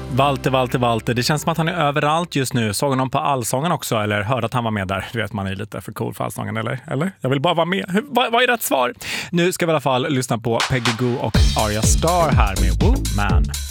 Walter. Det känns som att han är överallt just nu. Såg honom på Allsången också, eller hörde att han var med där. Du vet, man är lite för cool för Allsången, eller? Jag vill bara vara med. Vad är rätt svar? Nu ska vi i alla fall lyssna på Peggy Gou och Arya Starr här med Woman.